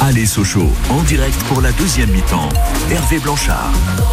Allez Sochaux, en direct pour la deuxième mi-temps. Hervé Blanchard.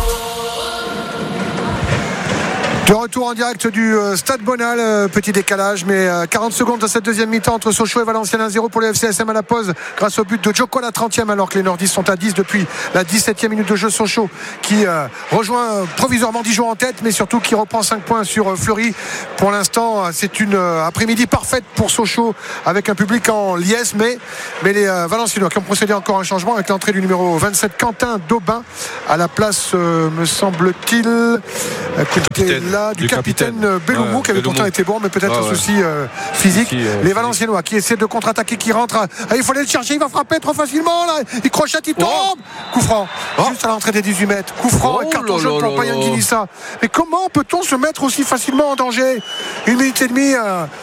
De retour en direct du Stade Bonal, petit décalage, mais 40 secondes dans cette deuxième mi-temps entre Sochaux et Valenciennes, 1-0 pour le FCSM à la pause grâce au but de Djoko à la 30e, alors que les Nordistes sont à 10 depuis la 17e minute de jeu. Sochaux qui rejoint provisoirement Dijon en tête, mais surtout qui reprend 5 points sur Fleury. Pour l'instant, c'est une après-midi parfaite pour Sochaux avec un public en liesse, mais les Valenciennois qui ont procédé encore à un changement avec l'entrée du numéro 27 Quentin Daubin à la place, me semble-t-il, du capitaine Belloumou, qui avait pourtant été bon, mais peut-être un souci physique. Les Valenciennois qui essaient de contre-attaquer, qui rentrent. Il faut aller le chercher, il va frapper trop facilement là. Il crochette, il tombe. Coup franc, juste à l'entrée des 18 mètres. Coup franc, et carton jaune pour Bayanguinissa. Mais comment peut-on se mettre aussi facilement en danger? 1 minute et demie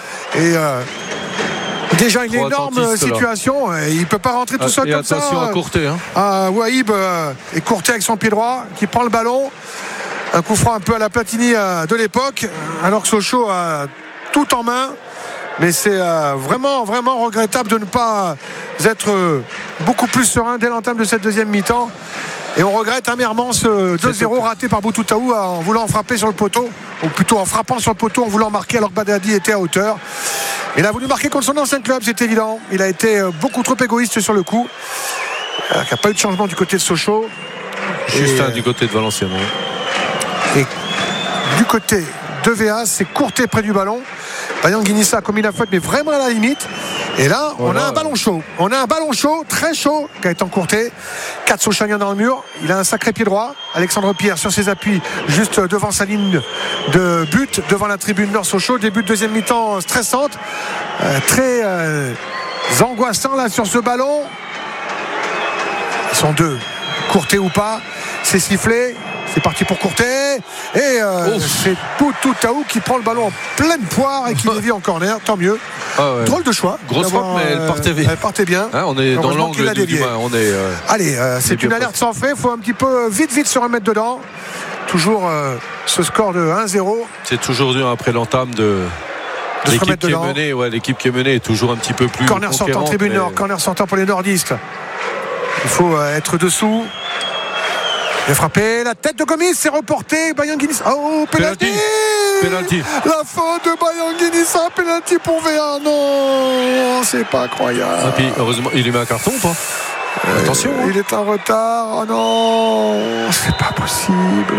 déjà une énorme situation. Il ne peut pas rentrer tout seul comme ça. Attention à Courtet. Wahib et Courtet avec son pied droit qui prend le ballon. Un coup franc un peu à la Platini de l'époque, alors que Sochaux a tout en main. Mais c'est vraiment regrettable de ne pas être beaucoup plus serein dès l'entame de cette deuxième mi-temps. Et on regrette amèrement ce 2-0 raté par Boutoutaou en voulant frapper sur le poteau, ou plutôt en frappant sur le poteau, en voulant marquer alors que Bagdadi était à hauteur. Il a voulu marquer contre son ancien club, c'est évident. Il a été beaucoup trop égoïste sur le coup. Il n'y a pas eu de changement du côté de Sochaux. Juste du côté de Valenciennes. Et du côté de VA, c'est Courtet près du ballon. Bayanguinissa a commis la faute, mais vraiment à la limite. Et là, on a un ballon chaud. On a un ballon chaud, très chaud, Gaëtan Courtet. 4 Sochaliens dans le mur. Il a un sacré pied droit. Alexandre Pierre sur ses appuis, juste devant sa ligne de but, devant la tribune nord Sochaux. Début de deuxième mi-temps stressante. Très angoissant là sur ce ballon. Ils sont deux. Courtet ou pas. C'est sifflé. C'est parti pour Courtet. Et c'est Boutoutaou qui prend le ballon en pleine poire et qui dévie en corner. Tant mieux. Drôle de choix. Grosse frappe, mais elle partait bien. On est dans l'angle du bas. Allez, c'est une alerte sans fait. Il faut un petit peu vite se remettre dedans. Toujours ce score de 1-0. C'est toujours dur après l'entame de l'équipe qui est menée. L'équipe qui est menée est toujours un petit peu plus corner sortant, tribune nord. Corner sortant pour les nordistes. Il faut être dessous. Il a frappé, la tête de Gomis, c'est reporté. Bayanguinissa. Oh, pénalty. La faute de Bayanguinissa, pénalty pour VA. Non, c'est pas incroyable. Et puis, heureusement, il lui met un carton ou pas? Attention. Il est en retard. Oh non, c'est pas possible.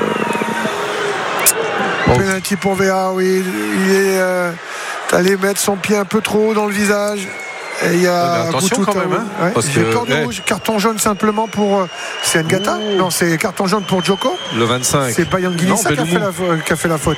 Pénalty pour VA, oui. Il est allé mettre son pied un peu trop haut dans le visage. Et il y a attention quand même, parce que rouge, carton jaune simplement pour c'est Ngata. Non, c'est carton jaune pour Djoko. Le 25. C'est Bayanguinissa qui a fait la faute.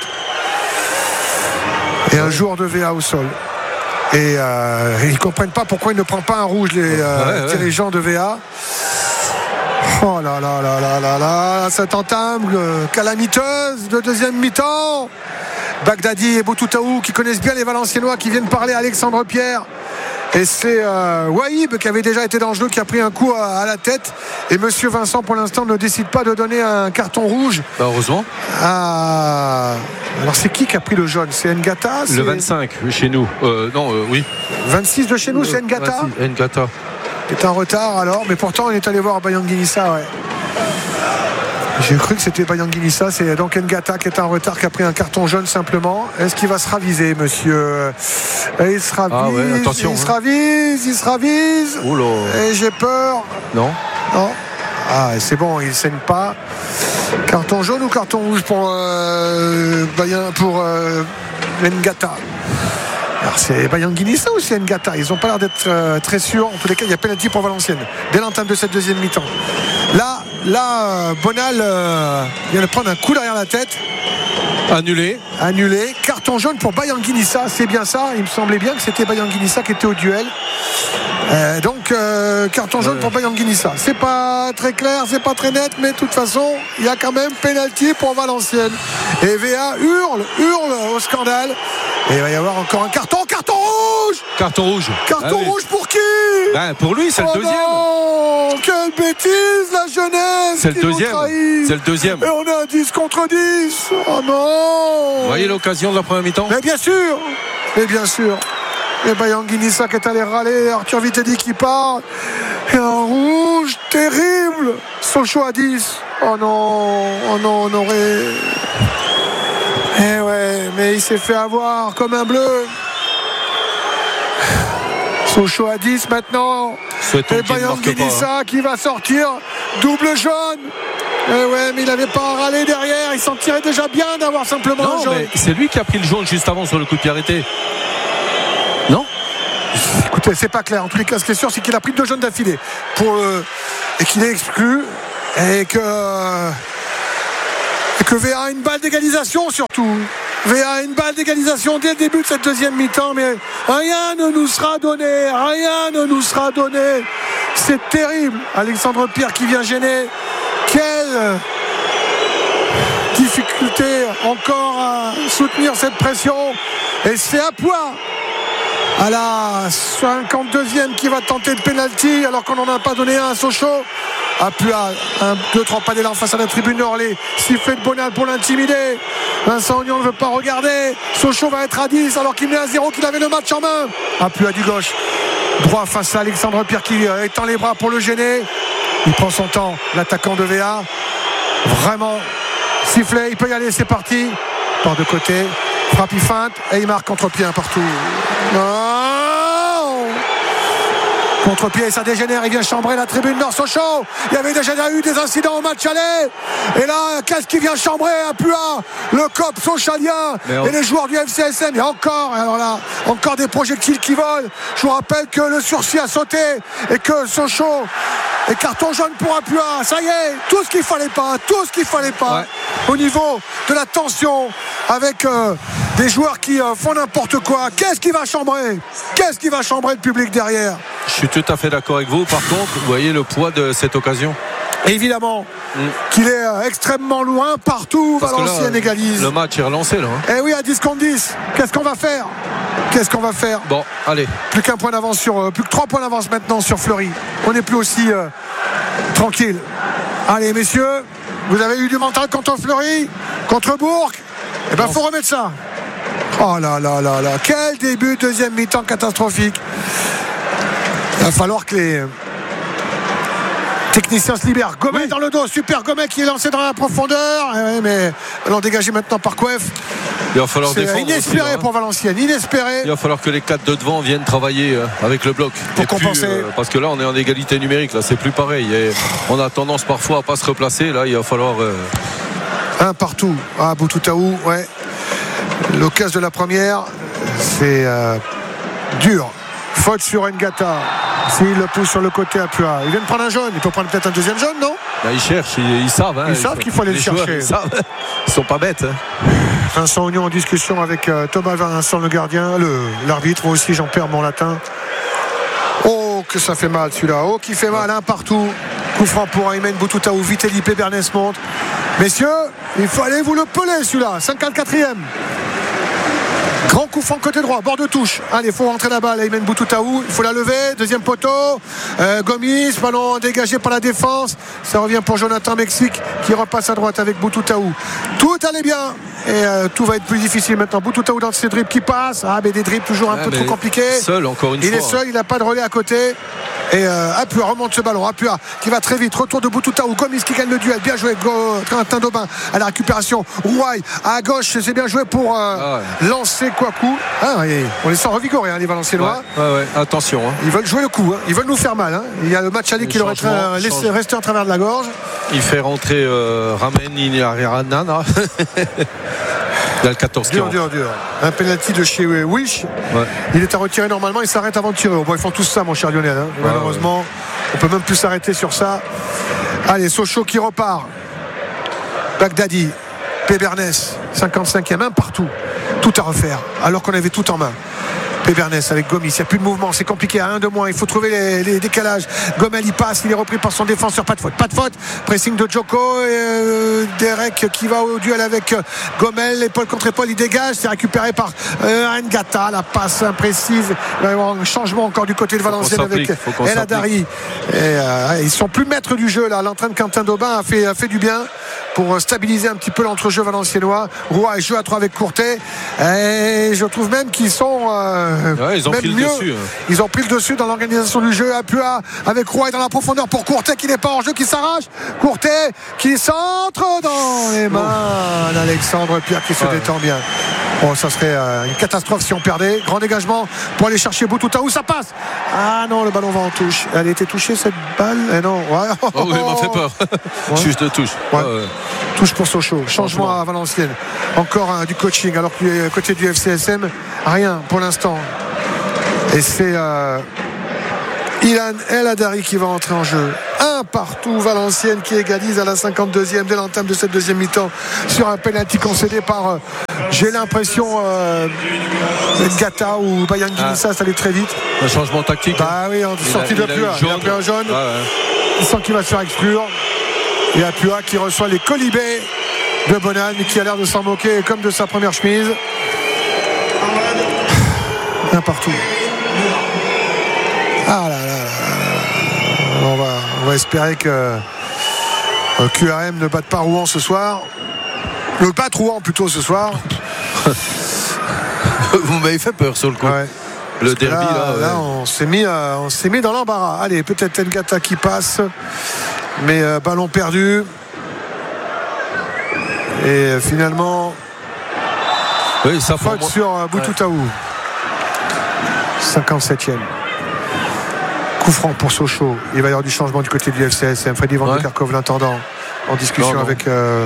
Et un joueur de VA au sol. Et ils comprennent pas pourquoi il ne prend pas un rouge, les dirigeants de VA. Oh là là là là là là, cette entame calamiteuse de deuxième mi-temps. Bagdadi et Boutoutaou qui connaissent bien les Valenciennois, qui viennent parler à Alexandre Pierre. Et c'est Wahib qui avait déjà été dangereux, qui a pris un coup à la tête. Et monsieur Vincent, pour l'instant, ne décide pas de donner un carton rouge. Heureusement. Alors c'est qui a pris le jaune? C'est Ngata? Le 25 chez nous. 26 de chez nous, c'est Ngata. Ngata. Il est en retard alors, mais pourtant on est allé voir Bayanguinissa. J'ai cru que c'était Bayanguinissa, c'est donc Ngata qui est en retard, qui a pris un carton jaune simplement. Est-ce qu'il va se raviser, monsieur? Il se ravise, attention, il se ravise. Oula. Et j'ai peur. Non. C'est bon, il ne saigne pas. Carton jaune ou carton rouge pour Ngata? Alors c'est Bayanguinissa ou c'est Ngata? Ils n'ont pas l'air d'être très sûrs. En tous les cas, il y a pénalty pour Valenciennes dès l'entame de cette deuxième mi-temps. Là, Bonal vient de prendre un coup derrière la tête. Annulé. Carton jaune pour Bayanguinissa, c'est bien ça. Il me semblait bien que c'était Bayanguinissa qui était au duel. Donc carton jaune pour Bayanguinissa. C'est pas très clair, c'est pas très net, mais de toute façon, il y a quand même pénalty pour Valenciennes. Et VA hurle au scandale. Et il va y avoir encore un carton rouge. Carton rouge pour qui? Pour lui, c'est le deuxième. Non, quelle bêtise, la jeunesse. C'est le deuxième. Et on a 10 contre 10. Oh non. Vous voyez l'occasion de la première mi-temps? Mais bien sûr. Et Bayanguinissa qui est allé râler, Arthur Vitelli qui part, et un rouge terrible. Sochaux à 10. Oh non, on aurait... Eh ouais, mais il s'est fait avoir comme un bleu. Sochaux à 10 maintenant. Et Bayanguinissa qui va sortir, double jaune. Eh ouais, mais il n'avait pas à râler derrière, il s'en tirait déjà bien d'avoir simplement un jaune. Mais c'est lui qui a pris le jaune juste avant sur le coup de pied arrêté. Non ? Écoutez, c'est pas clair. En tous les cas, ce qui est sûr, c'est qu'il a pris 2 jaunes d'affilée et qu'il est exclu et que VA a une balle d'égalisation surtout. VA a une balle d'égalisation dès le début de cette deuxième mi-temps, mais rien ne nous sera donné. C'est terrible. Alexandre Pierre qui vient gêner. Quelle difficulté encore à soutenir cette pression. Et c'est Apoua à la 52e qui va tenter le pénalty alors qu'on n'en a pas donné un à Sochaux. Apoua, 2-3 pas d'élan face à la tribune nord. Les sifflets de Bonal pour l'intimider. Vincent Ognon ne veut pas regarder. Sochaux va être à 10 alors qu'il met à 0, qu'il avait le match en main. Apoua du gauche droit face à Alexandre Pierre qui étend les bras pour le gêner. Il prend son temps, l'attaquant de VA. Vraiment sifflet, il peut y aller, c'est parti. Part de côté, frappe, il feinte et il marque contre-pied un partout. Non, contre-pied, ça dégénère, il vient chambrer la tribune nord. Sochaux, il y avait déjà eu des incidents au match aller. Et là, qu'est-ce qui vient chambrer Apoua, le COP sochalien et les joueurs du FCSM. Et encore, alors là, encore des projectiles qui volent. Je vous rappelle que le sursis a sauté et que Sochaux et carton jaune pour Apoua. Ça y est, tout ce qu'il fallait pas ouais. Au niveau de la tension avec des joueurs qui font n'importe quoi. Qu'est-ce qui va chambrer le public derrière? Je suis tout à fait d'accord avec vous. Par contre, vous voyez le poids de cette occasion. Évidemment qu'il est extrêmement loin partout. Parce Valenciennes égalise. Le match est relancé là. Eh oui, à 10 contre 10. Qu'est-ce qu'on va faire? Bon, allez. Plus que 3 points d'avance maintenant sur Fleury. On n'est plus aussi tranquille. Allez, messieurs, vous avez eu du mental contre Fleury, contre Bourg. Eh ben, faut remettre ça. Oh là là là là. Quel début de deuxième mi-temps catastrophique. Il va falloir que les technicien se libère. Gomet dans le dos, super Gomet qui est lancé dans la profondeur. Mais l'on dégagé maintenant par Coef. Il va falloir défendre. Inespéré aussi, pour Valenciennes, inespéré. Il va falloir que les 4 de devant viennent travailler avec le bloc. Pour compenser. Parce que là, on est en égalité numérique. Là, c'est plus pareil. Et on a tendance parfois à pas se replacer. Là, il va falloir. Un partout. Ah, Boutoutaou, ouais. L'occasion de la première, c'est dur. Faute sur Ngata. S'il le pousse sur le côté à Apoua. Il vient de prendre un jaune. Il peut prendre peut-être un deuxième jaune, non? Ils cherchent, ils savent. Ils savent qu'il faut aller le chercher. Ils sont pas bêtes. Vincent Ognon en discussion avec Thomas Vincent, le gardien, l'arbitre. Moi aussi, j'en perds mon latin. Oh, que ça fait mal celui-là. Oh, qui fait mal, un partout. Coup franc pour Aymen Boutoutaou. Vitelli, Pébernes monte. Messieurs, il faut aller vous le peler celui-là. 54e. Grand coup franc côté droit, bord de touche. Allez, il faut rentrer la balle. Aymen Boutoutaou, il faut la lever. Deuxième poteau. Gomis, ballon dégagé par la défense. Ça revient pour Jonathan Mexique qui repasse à droite avec Boutoutaou. Tout allait bien. Et tout va être plus difficile maintenant. Boutoutaou dans ses dribbles qui passent. Ah, mais des dribbles toujours un peu trop compliqués. Seul, encore une fois. Il est seul, il n'a pas de relais à côté. Et Apoua remonte ce ballon. Apoua qui va très vite. Retour de Boutoutaou. Gomis qui gagne le duel. Bien joué. Quentin Daubin à la récupération. Rouaille à gauche. C'est bien joué pour lancer Kouakou. On les sent revigorés, les Valenciennois. Ouais. Attention. Ils veulent jouer le coup. Ils veulent nous faire mal. Il y a le match aller qui leur est laissé rester en travers de la gorge. Il fait rentrer Ramen Iniaranana. Il a le 14 dur. Un penalty de chez Wish. Il est à retirer normalement. Il s'arrête avant de tirer. Bon, ils font tous ça, mon cher Lionel. Malheureusement, on peut même plus s'arrêter sur ça. Allez, Sochaux qui repart. Bagdadi, Pébernes, 55e, un partout. Tout à refaire, alors qu'on avait tout en main. Pébernes avec Gomis, il n'y a plus de mouvement, c'est compliqué, à un de moins, il faut trouver les décalages. Gomel il passe, il est repris par son défenseur, pas de faute, pressing de Djoko et Derek qui va au duel avec Gomel, épaule contre épaule, il dégage, c'est récupéré par Ngata, la passe imprécise. Il va y avoir un changement encore du côté de Valenciennes avec El Hadari. Ils sont plus maîtres du jeu là, l'entraîne de Quentin Daubin a fait du bien pour stabiliser un petit peu l'entrejeu valenciennois. Roy joue à 3 avec Courtet et je trouve même qu'ils sont ils ont pris le dessus. Ils ont pris le dessus dans l'organisation du jeu. Apua avec Roy dans la profondeur pour Courtet qui n'est pas en jeu, qui s'arrache. Courtet qui centre dans les mains d'Alexandre Pierre qui se détend bien. Bon, ça serait une catastrophe si on perdait. Grand dégagement pour aller chercher Boutouta. Où ça passe? Ah non, le ballon va en touche. Elle a été touchée cette balle? Non. Ouais. Oh, il m'a fait peur. Juste de touche. Touche pour Sochaux. Changement à Valenciennes. Encore du coaching. Alors que côté du FCSM, rien pour l'instant. Et c'est Ilan El Hadari qui va entrer en jeu. Un partout, Valenciennes qui égalise à la 52e dès l'entame de cette deuxième mi-temps sur un penalty concédé par j'ai l'impression Ngata ou Bayangui-Nissa. Ça allait très vite. Un changement tactique. Bah oui, en sortie de Apua. Il a pris un jaune. Il sent qu'il va se faire exclure. Et Apua qui reçoit les colibés de Bonal, mais qui a l'air de s'en moquer comme de sa première chemise. Un partout. Ah là là. On va espérer que QRM ne batte pas Rouen ce soir. Ne batte Rouen plutôt ce soir. Vous m'avez fait peur sur le coup. Ouais. Le derby là, on s'est mis dans l'embarras. Allez, peut-être Ngata qui passe, mais ballon perdu. Et finalement, ça faute sur Boutoutaou. 57e. Coup franc pour Sochaux. Il va y avoir du changement du côté du FCSM. Freddy Van de Kerkhove, l'intendant, en discussion avec un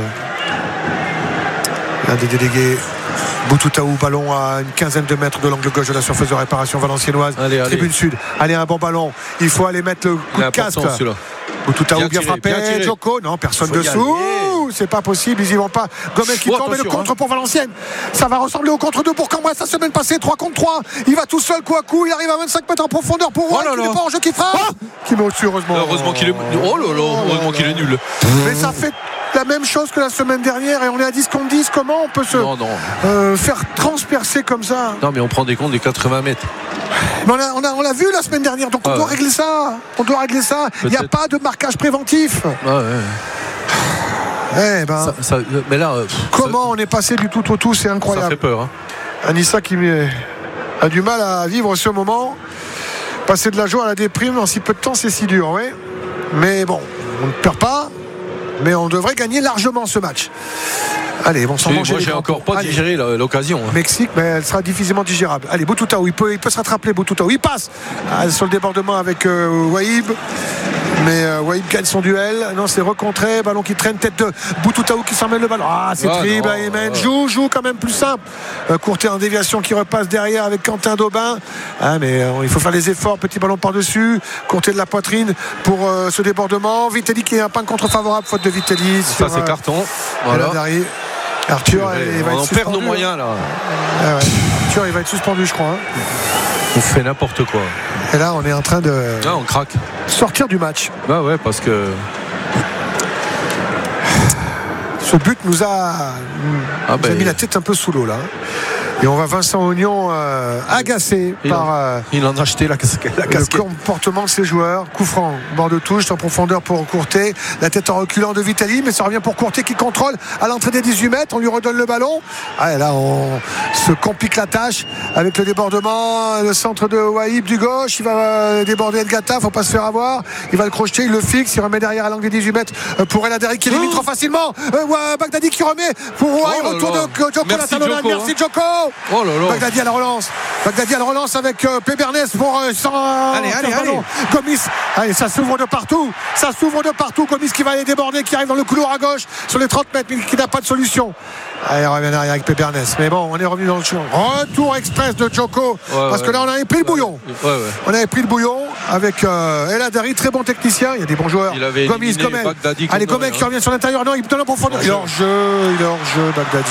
des délégués. Boutoutaou, ballon à une quinzaine de mètres de l'angle gauche de la surface de réparation valenciennoise. Tribune sud. Allez, un bon ballon. Il faut aller mettre le coup de casque. Boutoutaou bien frappé. Joko, non, personne dessous. C'est pas possible, ils y vont pas. Gomez qui tombe et le contre pour Valenciennes. Ça va ressembler au contre de Bourg-en-Bresse la semaine passée, 3 contre 3. Il va tout seul, coup à coup. Il arrive à 25 mètres en profondeur pour Roy, qui n'est pas en jeu, qui frappe. Qui met au-dessus, heureusement. Heureusement qu'il est. Heureusement qu'il est nul. Mais ça fait la même chose que la semaine dernière et on est à 10 contre 10. Comment on peut se faire transpercer comme ça? Non, mais on prend des comptes des 80 mètres. Mais on l'a vu la semaine dernière, donc on doit régler ça. Il n'y a pas de marquage préventif. Mais là, comment on est passé du tout au tout, c'est incroyable. Ça fait peur. Anissa qui a du mal à vivre ce moment. Passer de la joie à la déprime en si peu de temps, c'est si dur, mais bon, on ne perd pas, mais on devrait gagner largement ce match. Allez, vont s'en manger. Moi, j'ai encore pas digéré l'occasion. Mexique, mais elle sera difficilement digérable. Allez, Boutoutaou, il peut se rattraper. Boutoutaou, il passe sur le débordement avec Waïb. Mais Waïb gagne son duel. Non, c'est recontré. Ballon qui traîne, tête de Boutoutaou qui s'emmène le ballon. Ah, c'est terrible. Joue quand même plus simple. Courtet en déviation qui repasse derrière avec Quentin Daubin. Mais il faut faire les efforts. Petit ballon par-dessus. Courtet de la poitrine pour ce débordement. Vitelli qui est un pas de contre favorable. Faute de Vitelli. Ça, c'est carton. Voilà. Arthur, il va être suspendu. On perd nos moyens là. Arthur, il va être suspendu, je crois. On fait n'importe quoi. Et là, on est en train de on craque. Sortir du match. Parce que ce but nous a mis la tête un peu sous l'eau là. Et on voit Vincent Ognon agacé par il en a acheté la casquette. Le comportement de ses joueurs. Coup franc, bord de touche, en profondeur pour Courtet. La tête en reculant de Vitelli, mais ça revient pour Courtet qui contrôle à l'entrée des 18 mètres. On lui redonne le ballon. Là, on se complique la tâche avec le débordement. Le centre de Waïb du gauche. Il va déborder Ngata, faut pas se faire avoir. Il va le crocheter, il le fixe. Il remet derrière à l'angle des 18 mètres pour El Hadari qui élimine trop facilement. Bagdadi qui remet pour Roy. Retour de Joko. Merci Joko. Bagdadi à la relance avec Pébernes pour allez. Gomis, ça s'ouvre de partout. Gomis qui va aller déborder, qui arrive dans le couloir à gauche sur les 30 mètres mais qui n'a pas de solution. Allez, on revient derrière avec Pébernes, mais bon, on est revenu dans le champ. Retour express de Joko parce que là on avait pris le bouillon. On avait pris le bouillon avec El Hadari, très bon technicien, il y a des bons joueurs. Gomis, Gomez. Allez, Gomez qui revient sur l'intérieur. Non, il donne en profondeur. Il est hors jeu, Bagdadi.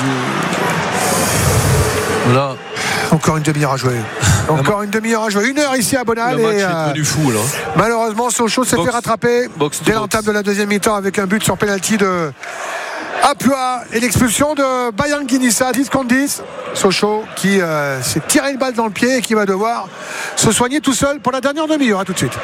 Là. Encore une demi-heure à jouer. Une heure ici à Bonal. Le match est devenu fou là. Malheureusement, Sochaux s'est fait rattraper dès l'entame de la deuxième mi-temps avec un but sur pénalty de Apua et l'expulsion de Bayangui-Nissa, 10 contre 10. Sochaux qui s'est tiré une balle dans le pied et qui va devoir se soigner tout seul pour la dernière demi-heure. À tout de suite.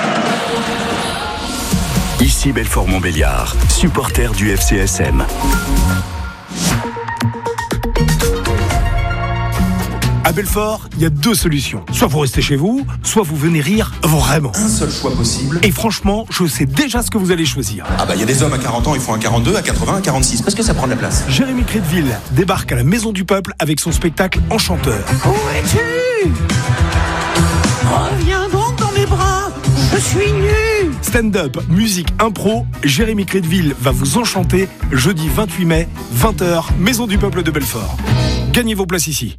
Ici Belfort-Montbéliard, supporter du FCSM. À Belfort, il y a 2 solutions. Soit vous restez chez vous, soit vous venez rire vraiment. Un seul choix possible. Et franchement, je sais déjà ce que vous allez choisir. Ah bah il y a des hommes à 40 ans, ils font un 42, à 80, à 46. Parce que ça prend de la place. Jérémy Crédville débarque à la Maison du Peuple avec son spectacle Enchanteur. Où es-tu ? Reviens donc dans mes bras, je suis nu. Stand-up, musique, impro, Jérémy Crédville va vous enchanter jeudi 28 mai, 20h, Maison du Peuple de Belfort. Gagnez vos places ici.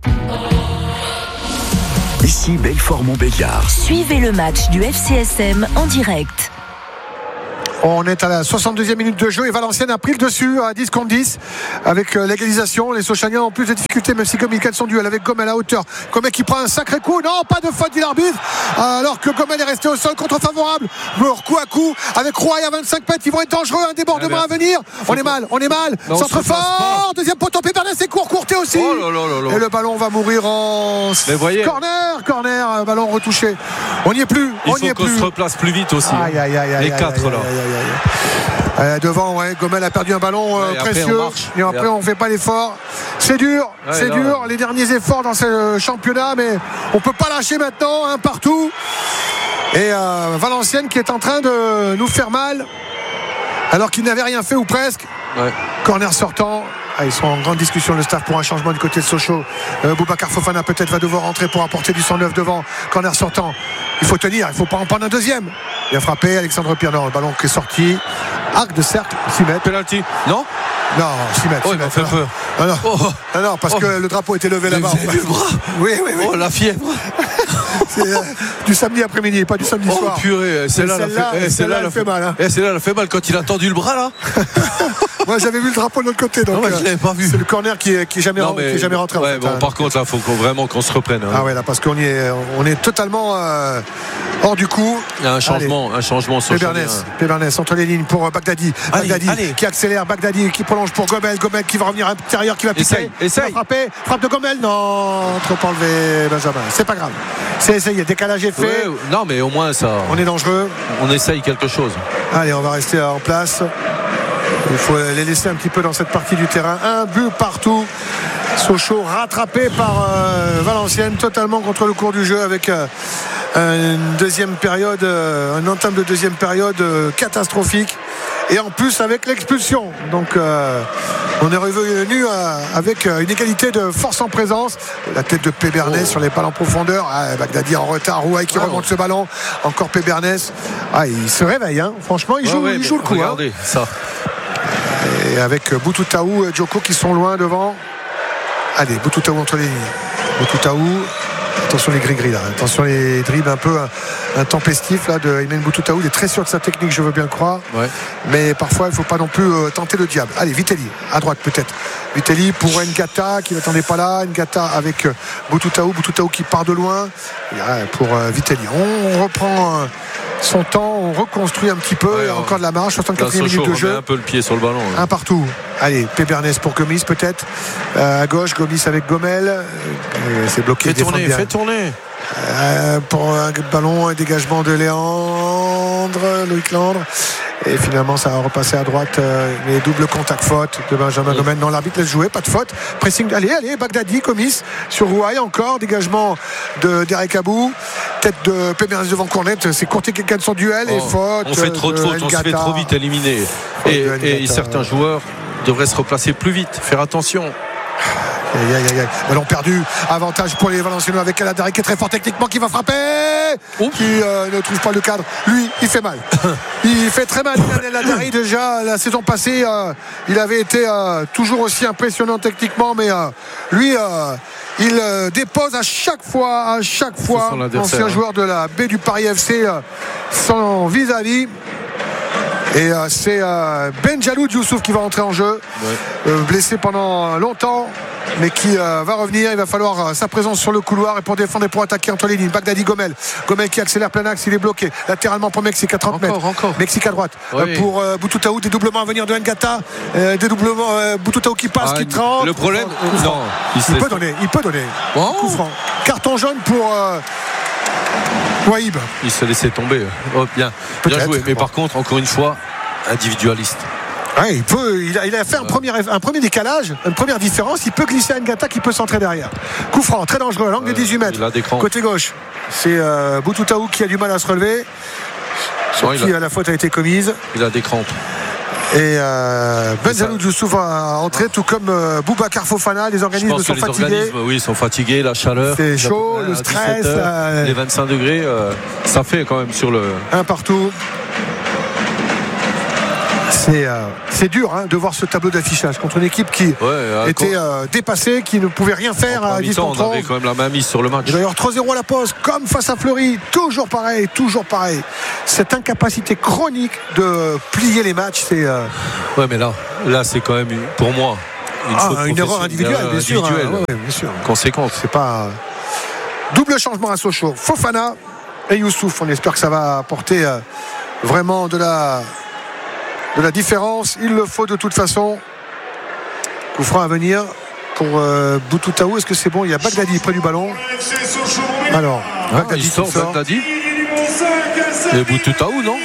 Ici Belfort-Montbéliard. Suivez le match du FCSM en direct. On est à la 62e minute de jeu et Valenciennes a pris le dessus à 10 contre 10 avec l'égalisation. Les Sochaliens ont plus de difficultés, même si Gomel gagne son duel avec Gomel à hauteur. Gomel qui prend un sacré coup. Non, pas de faute, dit l'arbitre. Alors que Gomel est resté au sol, contre-favorable. Coup à coup avec Roy à 25 mètres. Ils vont être dangereux. Un débordement à venir. On est mal. Non, centre fort. Deuxième poteau. Pébernes c'est courté aussi. Et le ballon va mourir en corner. Ballon retouché. On n'y est plus. Il faut qu'on se replace plus vite aussi. Les 4 là. Devant, Gomel a perdu un ballon précieux. Et après, on ne fait pas l'effort. C'est dur, les derniers efforts dans ce championnat, mais on ne peut pas lâcher maintenant, partout. Et Valenciennes qui est en train de nous faire mal, alors qu'il n'avait rien fait ou presque. Corner sortant. Ils sont en grande discussion, le staff, pour un changement du côté de Sochaux. Boubacar Fofana peut-être va devoir rentrer pour apporter du 109 devant. Corner sortant. Il faut tenir, il ne faut pas en prendre un deuxième. Il a frappé Alexandre Pierre. Non, le ballon qui est sorti. Arc de cercle, 6 mètres. Penalty. Non, 6 mètres. Il m'a fait peur. Non, parce que le drapeau était levé là-bas. Vous avez vu le bras ? Oui. Oh, la fièvre. C'est du samedi après-midi, pas du samedi soir. Oh purée, celle-là, elle fait mal. Celle-là, elle fait mal quand il a tendu le bras là. Moi, j'avais vu le drapeau de l'autre côté. Donc, je l'avais pas vu. C'est le corner qui est jamais rentré. Par contre, là, il faut vraiment qu'on se reprenne. Là, parce qu'on est totalement hors du coup. Il y a un changement sur Pébernes entre les lignes pour Bagdadi. Bagdadi qui accélère. Bagdadi qui prolonge pour Gomel. Gomel qui va revenir à l'intérieur, qui va piquer. Essaye. Frapper. Frappe de Gomel. Non, trop enlevé, Benjamin. C'est pas grave. C'est essayé. Décalage est fait. Non, mais au moins ça. On est dangereux. On essaye quelque chose. Allez, on va rester en place. Il faut les laisser un petit peu dans cette partie du terrain. Un but partout. Sochaux rattrapé par Valenciennes totalement contre le cours du jeu avec une deuxième période, un entame de deuxième période catastrophique. Et en plus avec l'expulsion. Donc on est revenu avec une égalité de force en présence. La tête de Pébernes sur les balles en profondeur. Bagdadi en retard. Rouaille qui remonte ce ballon. Encore Pébernes. Il se réveille. Franchement, il joue le coup. Regardez ça. Et avec Boutoutaou et Djoko qui sont loin devant. Allez, Boutoutaou entre les lignes. Boutoutaou. Attention les gris-gris là. Attention les dribbles un peu intempestifs là de Imen Boutoutaou. Il est très sûr de sa technique, je veux bien le croire. Mais parfois il ne faut pas non plus tenter le diable. Allez, Vitelli, à droite peut-être. Vitelli pour Ngata qui n'attendait pas là. Ngata avec Boutoutaou. Boutoutaou qui part de loin. Pour Vitelli. On reprend son temps, on reconstruit un petit peu. Il y a encore de la marche, 64e minute de jeu. On met un peu le pied sur le ballon. Un partout. Allez, Pébernes pour Gomis peut-être. À gauche, Gomis avec Gomel. C'est bloqué. Fais tourner. Pour un ballon, un dégagement de Loïc Landre. Et finalement ça va repasser à droite, les doubles contact faute de Benjamin Gomel. Non, l'arbitre laisse jouer, pas de faute. Pressing, allez, Bagdadi, Gomis sur Rouaille encore, dégagement de Derek Abou, tête de Pébernes devant Cornette, c'est courté quelqu'un de son duel et faute. On fait trop de fautes, on se fait trop vite éliminer. Et certains joueurs devraient se replacer plus vite, faire attention. Ballon perdu, avantage pour les Valenciennois avec Aladari qui est très fort techniquement, qui va frapper, qui ne trouve pas le cadre. Lui, il fait mal. Il fait très mal. Aladari, déjà la saison passée, il avait été toujours aussi impressionnant techniquement, mais lui, il dépose à chaque fois l'ancien joueur de la baie du Paris FC, son vis-à-vis. Et c'est Benjaloud Youssouf qui va entrer en jeu, blessé pendant longtemps, mais qui va revenir. Il va falloir sa présence sur le couloir et pour défendre et pour attaquer entre les lignes. Bagdadi, Gomel qui accélère plein axe, il est bloqué latéralement pour Mexique à 30 mètres. Mexique à droite pour Boutoutaou, dédoublement à venir de Ngata, dédoublement Boutoutaou qui passe, qui trempe. Le problème, il peut donner coup franc. Carton jaune pour Waïb. Il se laissait tomber. Bien joué. Mais par contre, encore une fois, individualiste. Ouais, il a fait un premier décalage, une première différence. Il peut glisser à Ngata qui peut centrer derrière. Coup franc, très dangereux, à l'angle des 18 mètres. Côté gauche, c'est Boutoutaou qui a du mal à se relever. Sur qui la faute a été commise. Il a des crampes. Et Benjalou Dioussouf va entrer, tout comme Boubacar Fofana. Les organismes sont fatigués. Oui, ils sont fatigués, la chaleur. C'est chaud, le stress. Les 25 degrés, ça fait quand même sur le. Un partout. C'est dur de voir ce tableau d'affichage contre une équipe qui était dépassée, qui ne pouvait rien faire à 10 contre 11. On avait quand même la main mise sur le match. D'ailleurs 3-0 à la pause, comme face à Fleury, toujours pareil. Cette incapacité chronique de plier les matchs, c'est. Ouais, mais là, c'est quand même pour moi une erreur individuelle, bien sûr. Conséquente. C'est pas double changement à Sochaux. Fofana et Youssouf. On espère que ça va apporter vraiment de la différence. Il le faut de toute façon. Coup franc à venir pour Boutoutaou. Est-ce que c'est bon? Il y a Bagdadi près du ballon. Alors Bagdadi sort. Bagdadi et Boutoutaou, non?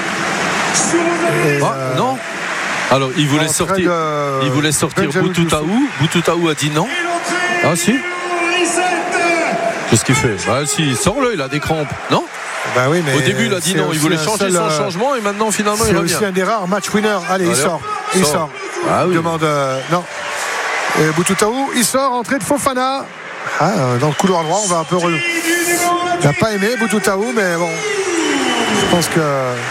Non. Alors il voulait sortir Boutoutaou a dit non. Ah si. Qu'est-ce qu'il fait? Si, sort-le, il a des crampes, non? Oui, mais au début il a dit non, il voulait changer son changement et maintenant finalement il revient. C'est aussi un des rares match winner. Allez, il sort. Il demande non. Boutoutaou, il sort, entrée de Fofana. Dans le couloir droit, on va un peu il n'a pas aimé Boutoutaou, mais bon, je pense que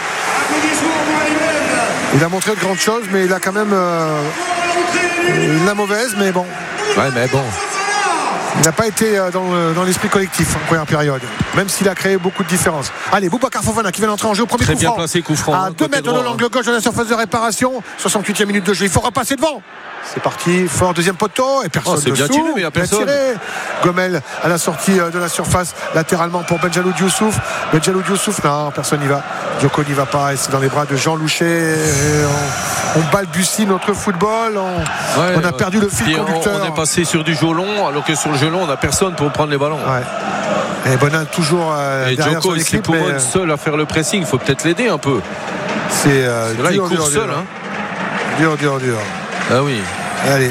il a montré de grandes choses, mais il a quand même la mauvaise, mais bon. Ouais, mais bon. Il n'a pas été dans l'esprit collectif en première période, même s'il a créé beaucoup de différences. Allez, Boubacar Fofana qui vient d'entrer en jeu au premier coup franc. Placé, coup franc. À 2 mètres de l'angle gauche de la surface de réparation. 68e minute de jeu. Il faut repasser devant. C'est parti, fort, deuxième poteau et personne c'est bien tiré, mais il n'y a personne. Gomel à la sortie de la surface latéralement pour Benjalou Dioussouf. Non, personne n'y va. Djoko n'y va pas et c'est dans les bras de Jean Louchet. On balbutie notre football. On a perdu le fil conducteur. On est passé sur du jeu long, alors que sur le jeu long, on n'a personne pour prendre les ballons. Ouais. Et Bonin toujours derrière Djoko, son équipe. c'est pour moi seul à faire le pressing. Il faut peut-être l'aider un peu. Là, il court seul. Dur. Ah oui. Allez.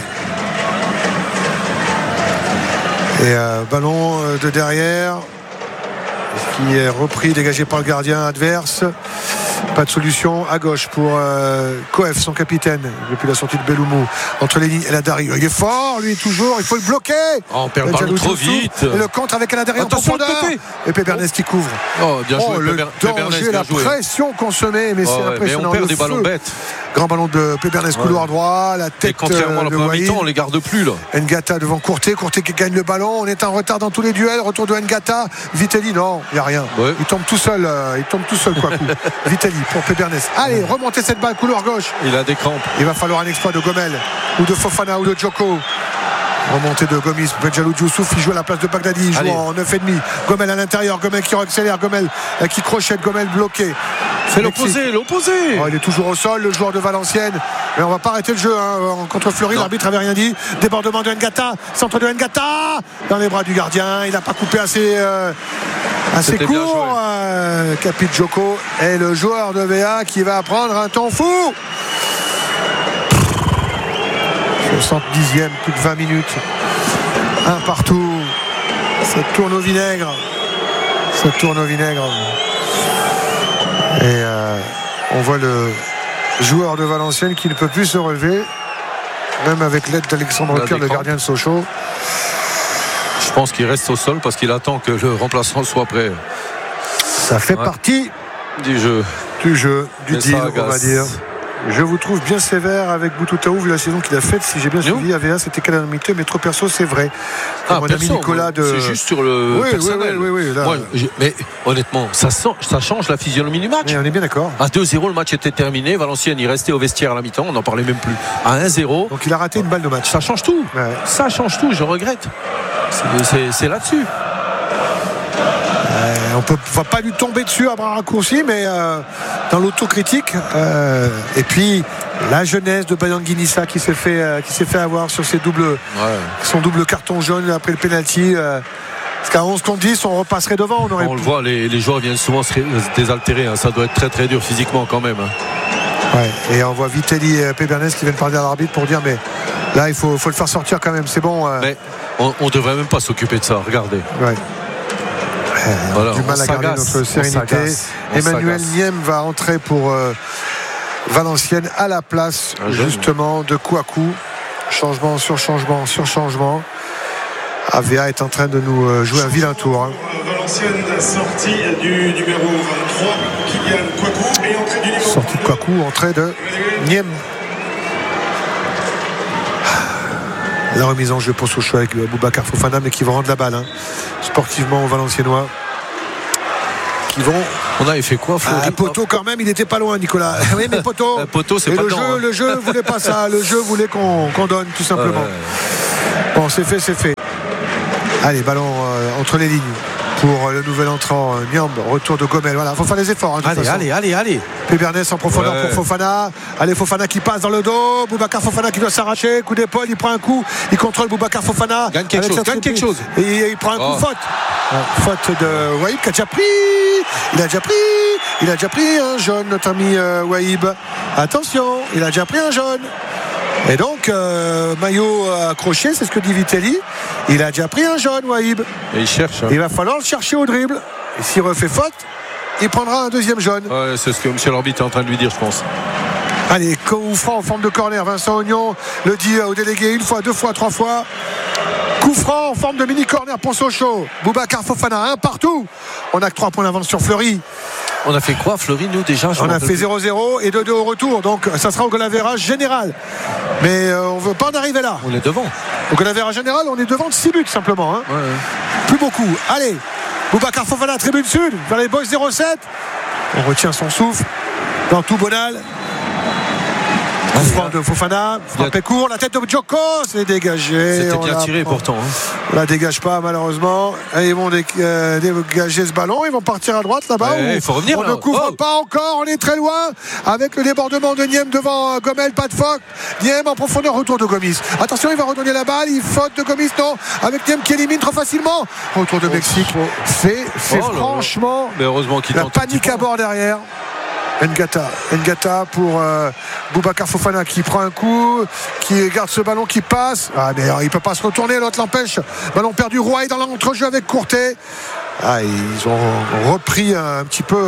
Et ballon de derrière qui est repris, dégagé par le gardien adverse. Pas de solution à gauche pour Koef, son capitaine, depuis la sortie de Belloumou. Entre les lignes, El Hadari. Il est fort, lui, toujours. Il faut le bloquer. On perd le ballon trop vite. Et le contre avec El Hadari en profondeur. Et Pébernes qui couvre. Bien joué. Le danger, la pression consommée. Mais c'est impressionnant. Mais on perd des ballons bêtes. Grand ballon de Pébernes, couloir droit. La tête. Et contrairement à la première mi-temps, on les garde plus là. Ngata devant Courté qui gagne le ballon. On est en retard dans tous les duels. Retour de Ngata. Vitelli, non, il n'y a rien. Il tombe tout seul. Kouakou. Vitelli pour Pébernes. Allez, remontez cette balle, couloir gauche. Il a des crampes. Il va falloir un exploit de Gomel ou de Fofana ou de Djoko. Remontée de Gomis, Benjalou Dioussouf, il joue à la place de Bagdadi, il joue en 9,5. Gomel à l'intérieur, Gomel qui accélère, Gomel qui crochette, Gomel bloqué. C'est l'opposé. Il est toujours au sol, le joueur de Valenciennes. Mais on va pas arrêter le jeu contre Fleury, l'arbitre avait rien dit. Débordement de Ngata, centre de Ngata dans les bras du gardien, il n'a pas coupé assez court. Capit Djoko et le joueur de VA qui va prendre un temps fou. 70e, plus de 20 minutes. Un partout. Ça tourne au vinaigre. Et on voit le joueur de Valenciennes qui ne peut plus se relever, même avec l'aide d'Alexandre Pierre, le gardien de Sochaux. Je pense qu'il reste au sol parce qu'il attend que le remplaçant soit prêt. Ça fait partie du jeu, du deal, on va dire. Je vous trouve bien sévère avec Boutoutaou vu la saison qu'il a faite. Si j'ai bien suivi, AVA c'était calamité, mais trop perso, c'est vrai. Mon ami Nicolas c'est juste sur le personnel. Oui, là. Moi, mais honnêtement, ça change la physionomie du match. Mais on est bien d'accord. À 2-0, le match était terminé. Valenciennes, il restait au vestiaire à la mi-temps. On n'en parlait même plus. À 1-0. Donc il a raté une balle de match. Ça change tout. Ouais. Ça change tout. Je regrette. C'est là-dessus. On ne va pas lui tomber dessus à bras raccourcis, mais dans l'autocritique. Et puis la jeunesse de Bayanguinissa qui s'est fait avoir sur son double carton jaune après le penalty. Parce qu'à 11 contre 10, on repasserait devant. On le voit, les joueurs viennent souvent se désaltérer. Ça doit être très très dur physiquement quand même. Ouais, et on voit Vitelli et Pébernes qui viennent parler à l'arbitre pour dire mais là il faut le faire sortir quand même, c'est bon. Mais on devrait même pas s'occuper de ça, regardez. Ouais. Voilà, du mal à garder notre sérénité. Emmanuel Niem va entrer pour Valenciennes à la place justement de Kouakou. Changement sur changement sur changement. Avea est en train de nous jouer un vilain tour. Valenciennes, sortie du numéro 23, Kylian Kouakou, et entrée du numéro sortie de Kouakou, entrée de Niem. La remise en jeu pour Sochaux avec Boubacar Fofana, mais qui vont rendre la balle sportivement aux Valenciennois. Qui vont. On avait fait quoi, Fleury? Poteau quand même, il n'était pas loin, Nicolas. Oui, mais Poteau. Poteau, c'est pas le jeu voulait pas ça. Le jeu voulait qu'on donne, tout simplement. Bon, c'est fait. Allez, ballon entre les lignes pour le nouvel entrant Niamb. Retour de Gomel. Voilà, il faut faire des efforts. Allez. Pébernes en profondeur pour Fofana. Allez, Fofana qui passe dans le dos. Boubacar Fofana qui doit s'arracher. Coup d'épaule, il prend un coup. Il contrôle Boubacar Fofana. Gagne quelque chose. Et il prend un coup faute. Faute de Wahib qui a déjà pris. Il a déjà pris un jaune, notre ami Wahib. Attention, il a déjà pris un jaune. Et donc, maillot accroché, c'est ce que dit Vitelli. Il a déjà pris un jaune, Wahib. Et il cherche. Il va falloir le chercher au dribble. Et s'il refait faute, il prendra un deuxième jaune. Ouais, c'est ce que M. l'arbitre est en train de lui dire, je pense. Allez, coup franc en forme de corner. Vincent Ognon le dit au délégué une fois, deux fois, trois fois. Coup franc en forme de mini corner pour Sochaux. Boubacar Fofana, un partout. On a que 3 points d'avance sur Fleury. On a fait quoi, Fleury, nous, déjà? On a fait 0-0 et 2-2 au retour. Donc, ça sera au goal average général. Mais on ne veut pas en arriver là. On est devant. Au goal average général, on est devant de 6 buts, simplement. Ouais. Plus beaucoup. Allez, Boubacar Fofana, tribune sud, vers les Boys 07. On retient son souffle. Dans tout Bonal. Coup franc de Fofana, frappé court, la tête de Djoko, c'est dégagé. C'était bien tiré pourtant. On la dégage pas malheureusement. Et ils vont dégager ce ballon, ils vont partir à droite là-bas. Il faut revenir. On ne couvre pas encore, on est très loin avec le débordement de Niem devant Gomel, pas de faute. Niem en profondeur, retour de Gomis. Attention, il va redonner la balle, il faute de Gomis, non, avec Niem qui élimine trop facilement. Retour de Mexique. C'est franchement mais heureusement qu'il la panique à bord derrière. Ngata pour Boubacar Fofana qui prend un coup, qui garde ce ballon qui passe. Ah mais il peut pas se retourner, l'autre l'empêche. Ballon perdu, Roy dans l'entrejeu avec Courtet. Ils ont repris un petit peu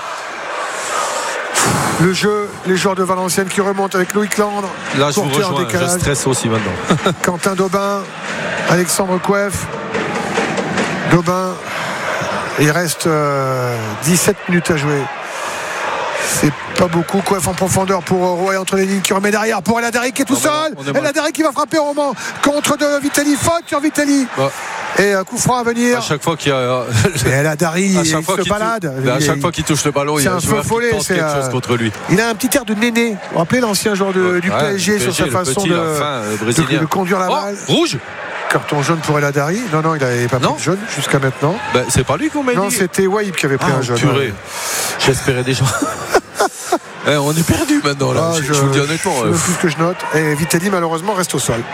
le jeu, les joueurs de Valenciennes qui remontent avec Loïc Landre. Là je vous rejoins, je stresse aussi maintenant. Quentin Daubin, Alexandre Kouef. Daubin, il reste 17 minutes à jouer. C'est pas beaucoup. Kouef en profondeur pour Roy entre les lignes qui remet derrière pour El Hadari qui est tout seul. El Hadari qui va frapper au moment contre de Vitelli. Faute sur Vitelli. Et coup franc à venir. À chaque fois qu'il y a. El Hadari il se balade. À chaque fois qu'il touche le ballon, il y a un joueur qui tente quelque chose contre lui. Il a un petit air de Néné. Vous vous rappelez l'ancien joueur du PSG sur sa façon de conduire la balle. Rouge. Carton jaune pour El Hadari. Non, il n'avait pas pris de jaune jusqu'à maintenant. C'est pas lui qu'on m'a dit. Non, c'était Wahib qui avait pris un jaune. J'espérais déjà. On est perdu maintenant là. Je vous le dis honnêtement. C'est plus que je note. Et Vitelli malheureusement reste au sol.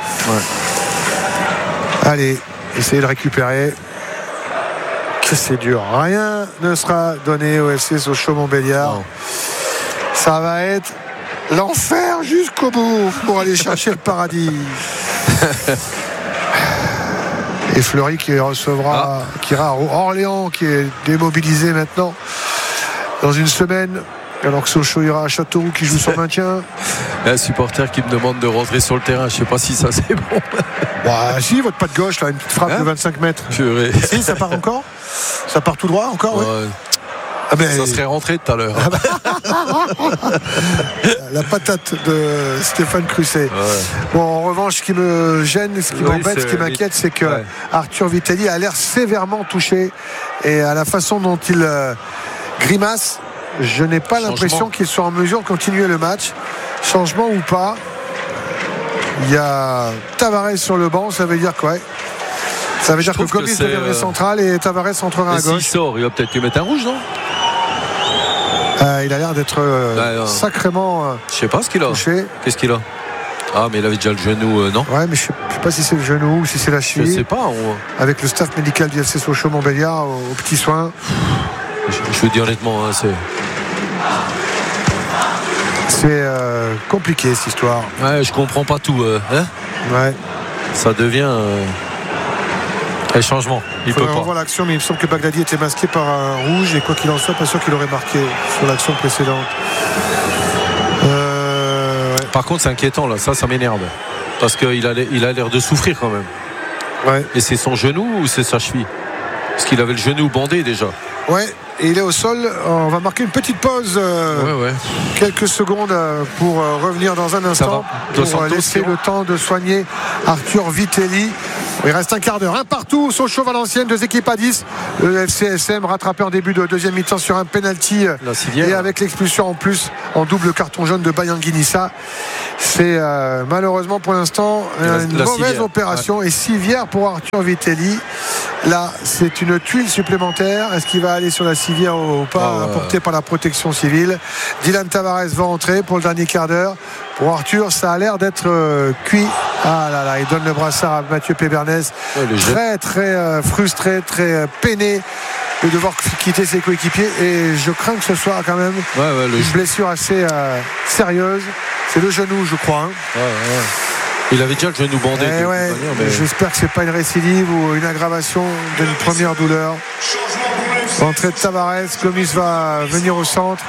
Allez, essayez de récupérer. Que c'est dur. Rien ne sera donné au FC Sochaux-Montbéliard. Ça va être l'enfer jusqu'au bout pour aller chercher le paradis. Et Fleury qui recevra, qui ira à Orléans, qui est démobilisé maintenant dans une semaine. Alors que Sochaux ira à Châteauroux qui joue son maintien. Il y a un supporter qui me demande de rentrer sur le terrain. Je ne sais pas si ça c'est bon. Si, votre pas de gauche, là, une petite frappe de 25 mètres. Si, ça part encore. Ça part tout droit encore, oui. Ça serait rentré tout à l'heure. La patate de Stéphane Crusset. Bon, en revanche, ce qui me gêne, ce qui m'embête, ce qui m'inquiète, c'est que Arthur Vitelli a l'air sévèrement touché. Et à la façon dont il grimace, je n'ai pas l'impression qu'il soit en mesure de continuer le match. Changement ou pas. Il y a Tavares sur le banc, ça veut dire quoi? Ça veut dire que Gomis deviendrait central et Tavares entrera à gauche. S'il sort, il va peut-être lui mettre un rouge, non? Il a l'air d'être sacrément je sais pas ce qu'il a. touché. Qu'est-ce qu'il a? Ah, mais il avait déjà le genou, non? Ouais, mais je sais pas si c'est le genou ou si c'est la cheville. Je sais pas. Avec le staff médical du FC Sochaux-Montbéliard aux petits soins. Je vous dis honnêtement, C'est compliqué cette histoire. Ouais, je comprends pas tout. Hein ouais. Ça devient un changement. Il peut pas. On voit l'action, mais il me semble que Baghdadi était masqué par un rouge et quoi qu'il en soit, pas sûr qu'il aurait marqué sur l'action précédente. Ouais. Par contre, c'est inquiétant là. Ça m'énerve parce qu'il a l'air de souffrir quand même. Ouais. Et c'est son genou ou c'est sa cheville? Parce qu'il avait le genou bandé déjà. Ouais, et il est au sol. On va marquer une petite pause. Ouais. Quelques secondes pour revenir dans un instant. Pour laisser le temps de soigner Arthur Vitelli. Il reste un quart d'heure. Un partout. Sochaux-Valenciennes, 2 équipes à 10. Le FCSM rattrapé en début de deuxième mi-temps sur un penalty. Et avec l'expulsion en plus en double carton jaune de Bayanguinissa. C'est malheureusement pour l'instant une mauvaise opération. Ouais. Et civière pour Arthur Vitelli. Là, c'est une tuile supplémentaire. Est-ce qu'il va aller sur la civière ou pas, apportée par la protection civile? Dylan Tavares va entrer pour le dernier quart d'heure. Pour Arthur, ça a l'air d'être cuit. Ah là là, il donne le brassard à Mathieu Pébernès. Ouais, très frustré, très peiné de devoir quitter ses coéquipiers. Et je crains que ce soit quand même une blessure assez sérieuse. C'est le genou, je crois. Hein. Il avait déjà le genou bandé. Mais... J'espère que c'est pas une récidive ou une aggravation d'une première douleur. Entrée de Tavares, Gomis va venir au centre.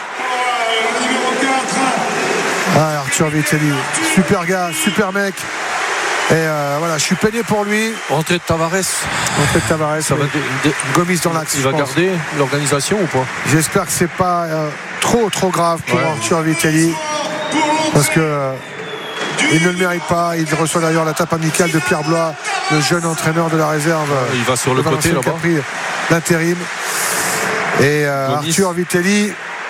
Arthur Vitelli, super gars, super mec. Et voilà, je suis peiné pour lui. Entrée de Tavares. Ça va Gomis dans l'axe. Il va garder l'organisation ou pas? J'espère que c'est pas trop grave pour Arthur Vitelli. Parce que il ne le mérite pas. Il reçoit d'ailleurs la tape amicale de Pierre Blois, le jeune entraîneur de la réserve. Il va sur le côté là-bas. Qui a pris l'intérim. Et Arthur Vitelli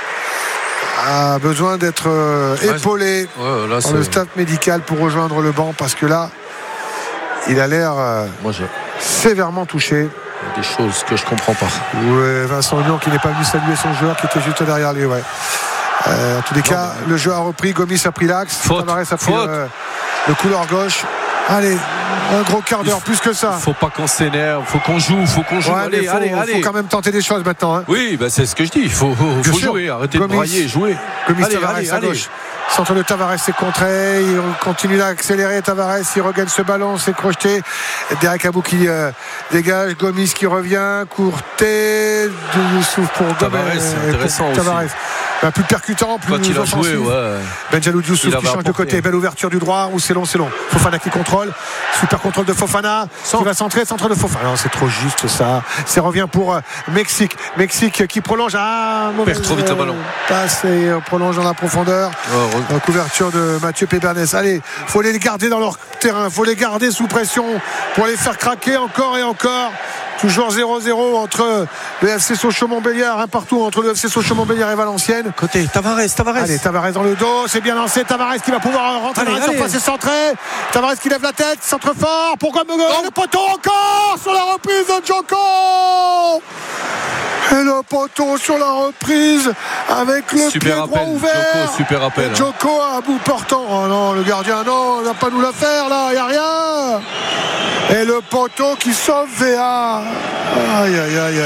a besoin d'être épaulé par le staff médical pour rejoindre le banc, parce que là, il a l'air sévèrement touché. Il y a des choses que je comprends pas. Vincent Lyon qui n'est pas venu saluer son joueur qui était juste derrière lui. En tous les cas, le jeu a repris. Gomis a pris l'axe. Tavares a pris le couloir gauche. Allez, un gros quart d'heure, plus que ça. Faut pas qu'on s'énerve, faut qu'on joue. Allez. Faut quand même tenter des choses maintenant. Hein. Oui, c'est ce que je dis. Il faut jouer, arrêter de brailler, jouer. Gomis, Tavares à gauche. Centre de Tavares, c'est contré. Il continue d'accélérer. Tavares, il regagne ce ballon, c'est crocheté. Derek Abou qui dégage. Gomis qui revient. Courté de Youssouf pour Tavares, c'est intéressant Tavares. Plus percutant, plus quand il a joué, Benjalou Youssouf qui change de côté. Belle ouverture du droit, où c'est long. Fofana qui contrôle. Super contrôle de Fofana. Qui va centrer, centre de Fofana. Non, c'est trop juste ça. C'est revient pour Mexique. Mexique qui prolonge. Perd trop vite le ballon. Passe et prolonge dans la profondeur. Couverture de Mathieu Pébernès. Allez, faut les garder dans leur terrain. Faut les garder sous pression pour les faire craquer encore et encore. Toujours 0-0 entre le FC Sochaux-Montbéliard, un partout entre le FC Sochaux-Montbéliard et Valenciennes. Côté Tavares. Allez, Tavares dans le dos, c'est bien lancé. Tavares qui va pouvoir rentrer dans la surface et centrer. Tavares qui lève la tête, centre fort. Pourquoi le poteau encore sur la reprise de Djoko. Et le poteau sur la reprise avec le pied droit ouvert. Super appel. Djoko à bout portant. Oh non, le gardien, non, il va pas nous la faire là, il n'y a rien. Et le poteau qui sauve VA. Aïe.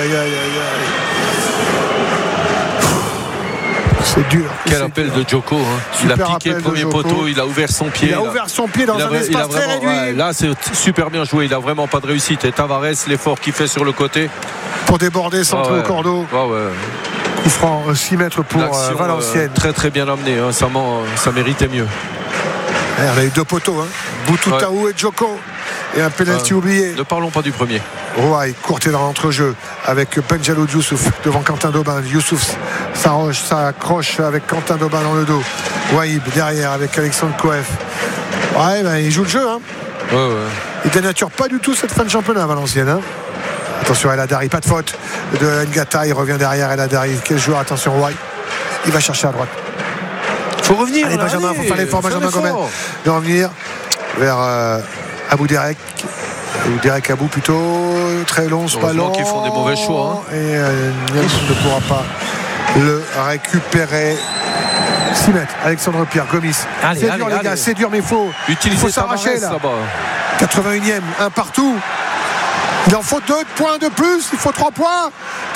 C'est dur. Quel appel de Djoko. Il a piqué le premier poteau, il a ouvert son pied. Il a ouvert son pied dans un espace très réduit. Là, c'est super bien joué. Il n'a vraiment pas de réussite. Et Tavares, l'effort qu'il fait sur le côté. Pour déborder, centre au cordeau. Coup franc, 6 mètres pour Valenciennes. Très très bien amené. Ça méritait mieux. On a eu 2 poteaux. Boutoutaou et Djoko. Et un pénalty oublié. Ne parlons pas du premier. Rouaille, courté dans l'entrejeu avec Benjalou Youssouf devant Quentin Daubin. Youssouf s'accroche avec Quentin Daubin dans le dos. Waïb derrière avec Alexandre Coef. Il joue le jeu. Il dénature pas du tout cette fin de championnat Valenciennes. Attention, El Hadari, pas de faute de Ngata. Il revient derrière El Hadari. Quel joueur, attention, Rouaille. Il va chercher à droite. Faut revenir. Allez, Benjamin, faut faire l'effort. Benjamin Gomez de revenir vers Abou Derek. Ou Derek Abou plutôt, très long ce ballon. Qu'ils font des mauvais choix. Et Nielsen ne pourra pas le récupérer. 6 mètres, Alexandre Pierre, Gomis. C'est dur les gars, c'est dur, mais il faut s'arracher là. 81e, un partout. Il en faut 2 points de plus, il faut 3 points.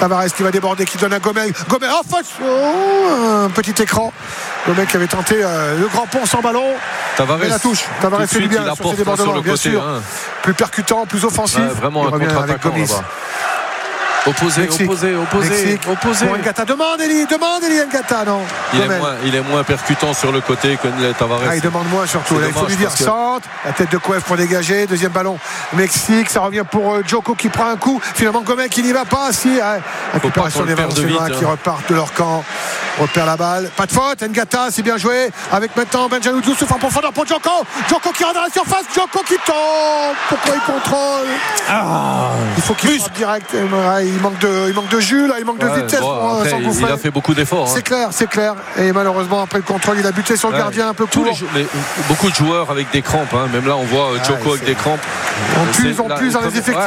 Tavares qui va déborder, qui donne à Gomez. Gomez en face. Un petit écran. Gomez qui avait tenté le grand pont sans ballon. Tavares, mais la touche. Tavares fait du bien sur ses débordements, bien côté, sûr. Plus percutant, plus offensif. Vraiment un contre-attaquant là-bas. Opposé. Ngata, demande Eli Ngata, non. Il est moins percutant sur le côté que Tavares. Il demande moins surtout. Là, il faut lui dire centre, la tête de Kouef pour dégager, deuxième ballon Mexique, ça revient pour Djoko qui prend un coup. Finalement Gomez qui n'y va pas. Récupération des Valenciennois qui repartent de leur camp. Repère la balle, pas de faute. Ngata, c'est bien joué. Avec maintenant Benjamin Diouf souffre en profondeur pour Djoko qui rentre dans la surface. Djoko qui tombe. Pourquoi il contrôle? Il faut qu'il frappe direct. Il manque de jus là, il manque de vitesse pour s'engouffrer. Il a fait beaucoup d'efforts. C'est clair. Et malheureusement après le contrôle, il a buté sur le gardien un peu court. Mais beaucoup de joueurs avec des crampes. Même là, on voit Djoko avec des crampes. En plus dans les effectifs